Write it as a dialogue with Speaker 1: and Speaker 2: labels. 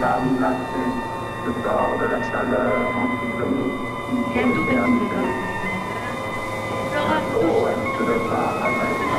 Speaker 1: âme glacée, le corps de la chaleur emprisonnée.
Speaker 2: Che è tutto in
Speaker 1: Bientôt, elle se leva avec